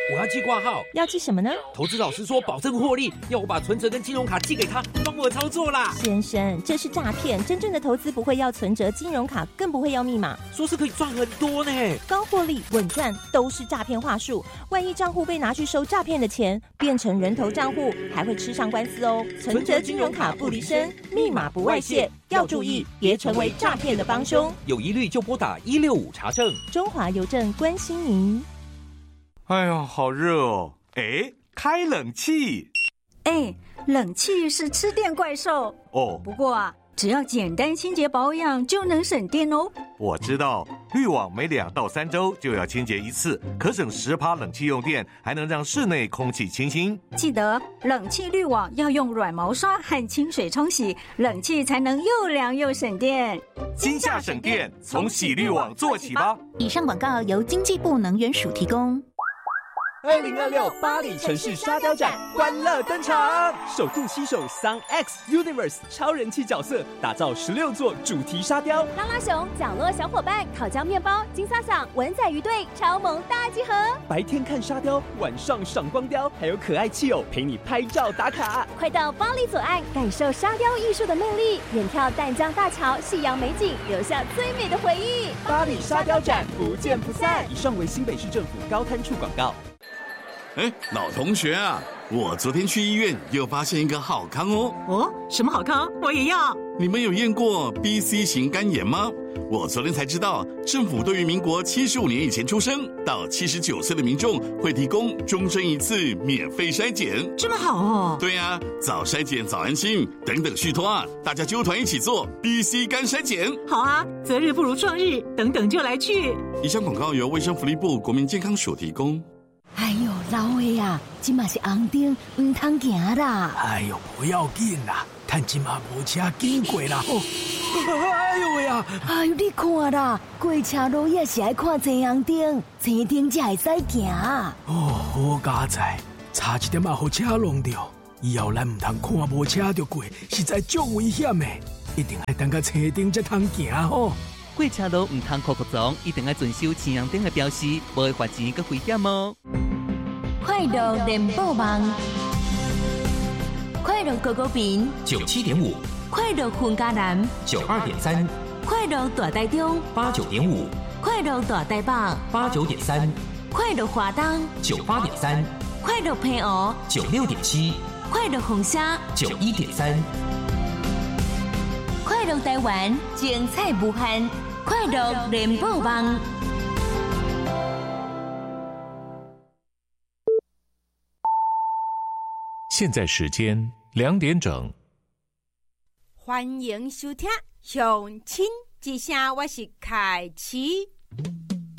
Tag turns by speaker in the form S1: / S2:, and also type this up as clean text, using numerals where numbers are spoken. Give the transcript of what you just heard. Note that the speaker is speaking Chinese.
S1: 我要寄挂号。
S2: 要寄什么呢？
S1: 投资老师说保证获利，要我把存折跟金融卡寄给他，帮我操作啦。
S2: 先生，这是诈骗，真正的投资不会要存折、金融卡，更不会要密码。
S1: 说是可以赚很多呢，
S2: 高获利、稳赚都是诈骗话术。万一账户被拿去收诈骗的钱，变成人头账户，还会吃上官司哦。存折、金融卡不离身，密码不外泄，要注意，别成为诈骗的帮凶。
S1: 有疑虑就拨打165查证。
S2: 中华邮政关心您。
S3: 哎呀，好热哦！哎，开冷气。
S4: 哎，冷气是吃电怪兽
S3: 哦。
S4: 不过啊，只要简单清洁保养就能省电哦。
S3: 我知道，滤网每2到3周就要清洁一次，可省10%冷气用电，还能让室内空气清新。
S4: 记得冷气滤网要用软毛刷和清水冲洗，冷气才能又凉又省电。
S3: 今夏省电，从洗滤网做起吧。
S5: 以上广告由经济部能源署提供。
S6: 2026巴黎城市沙雕展欢乐登场，首度携手 Sun X Universe 超人气角色，打造16座主题沙雕。
S7: 拉拉熊、角落小伙伴、烤焦面包、金萨桑、文仔鱼队超萌大集合。
S6: 白天看沙雕，晚上赏光雕，还有可爱气偶陪你拍照打卡。
S7: 快到巴黎左岸，感受沙雕艺术的魅力，远眺淡江大桥、夕阳美景，留下最美的回忆。
S6: 巴黎沙雕展不见不散。以上为新北市政府高滩处广告。
S8: 哎，老同学啊，我昨天去医院又发现一个好康哦。
S9: 哦，什么好康？我也要。
S8: 你们有验过 BC 型肝炎吗？我昨天才知道，政府对于民国75年以前出生到79岁的民众会提供终身1次免费筛检。
S9: 这么好哦？
S8: 对啊，早筛检早安心，等等续托啊，大家揪团一起做 BC 肝筛检。
S9: 好啊，择日不如撞日，等等就来去。
S8: 以上广告由卫生福利部国民健康署提供。
S10: 哎呦，老的啊，今嘛是红灯，唔通行啦。
S11: 哎呦，不要紧啦，但今嘛无车经过啦。哦，哎呦喂啊！
S10: 哎呦，你看啦，过车路也是爱看前红灯，前灯才会使行。
S11: 哦，好佳哉，差一点啊，互车弄掉。以后咱唔通看无车就过，实在足危险的，一定要等到车灯才通行吼。
S12: 过车路唔通酷撞，一定要遵守前红灯的标示，无会罚钱佮危险哦。
S10: 快乐联播网，快乐高高频
S13: 97.5，
S10: 快乐混家南
S13: 92.3，
S10: 快乐大台中
S13: 89.5，
S10: 快乐大台北
S13: 89.3，
S10: 快乐华东
S13: 98.3，
S10: 快乐平湖
S13: 96.7，
S10: 快乐红虾
S13: 91.3，
S10: 快乐台湾精彩无限，快乐联播网。
S14: 现在时间2点整。
S15: 欢迎收听《乡亲之声》，我是凯琪。